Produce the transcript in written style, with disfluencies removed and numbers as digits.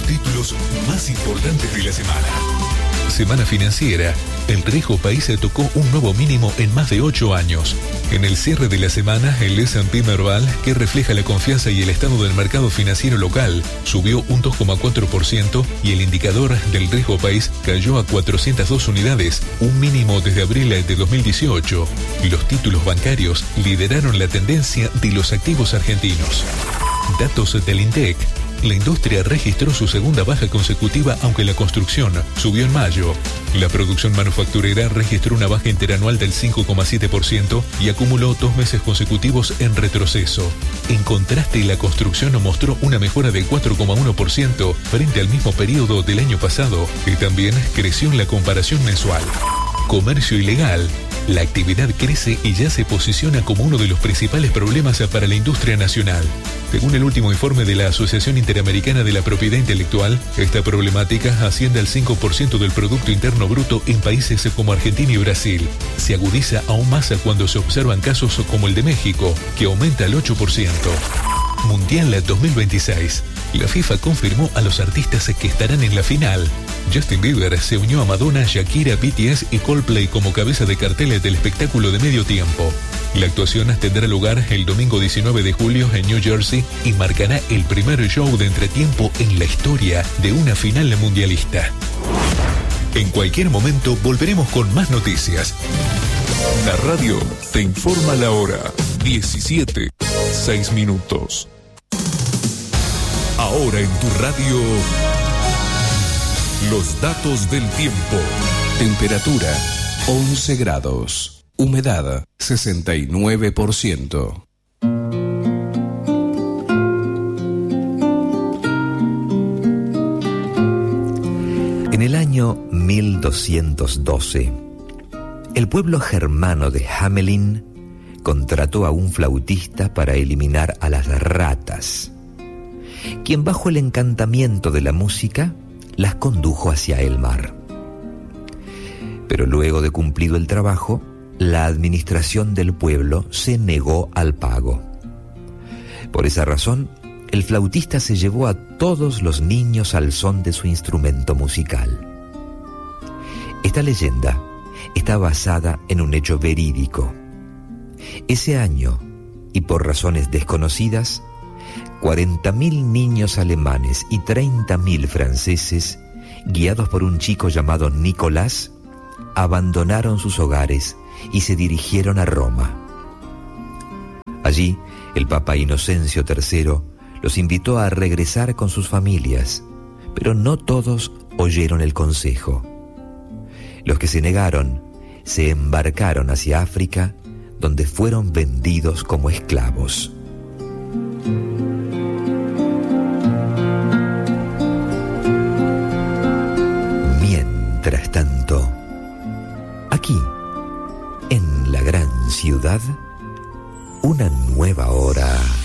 títulos más importantes de la semana. Semana financiera. El riesgo país tocó un nuevo mínimo en más de 8 años. En el cierre de la semana, el S&P Merval, que refleja la confianza y el estado del mercado financiero local, subió un 2,4% y el indicador del riesgo país cayó a 402 unidades, un mínimo desde abril de 2018. Los títulos bancarios lideraron la tendencia de los activos argentinos. Datos del INDEC. La industria registró su segunda baja consecutiva, aunque la construcción subió en mayo. La producción manufacturera registró una baja interanual del 5,7% y acumuló 2 meses consecutivos en retroceso. En contraste, la construcción mostró una mejora del 4,1% frente al mismo periodo del año pasado, y también creció en la comparación mensual. Comercio ilegal. La actividad crece y ya se posiciona como uno de los principales problemas para la industria nacional. Según el último informe de la Asociación Interamericana de la Propiedad Intelectual, esta problemática asciende al 5% del Producto Interno Bruto en países como Argentina y Brasil. Se agudiza aún más cuando se observan casos como el de México, que aumenta al 8%. Mundial 2026. La FIFA confirmó a los artistas que estarán en la final. Justin Bieber se unió a Madonna, Shakira, BTS y Coldplay como cabeza de cartel del espectáculo de medio tiempo. La actuación tendrá lugar el domingo 19 de julio en New Jersey y marcará el primer show de entretiempo en la historia de una final mundialista. En cualquier momento volveremos con más noticias. La radio te informa la hora. 17:06. Ahora en tu radio, los datos del tiempo. Temperatura 11 grados. Humedad 69%. En el año 1212, el pueblo germano de Hamelin contrató a un flautista para eliminar a las ratas, quien bajo el encantamiento de la música las condujo hacia el mar. Pero luego de cumplido el trabajo, la administración del pueblo se negó al pago. Por esa razón, el flautista se llevó a todos los niños al son de su instrumento musical. Esta leyenda está basada en un hecho verídico. Ese año, y por razones desconocidas, 40.000 niños alemanes y 30.000 franceses, guiados por un chico llamado Nicolás, abandonaron sus hogares y se dirigieron a Roma. Allí, el Papa Inocencio III los invitó a regresar con sus familias, pero no todos oyeron el consejo. Los que se negaron se embarcaron hacia África, donde fueron vendidos como esclavos. Mientras tanto, aquí, en la gran ciudad, una nueva hora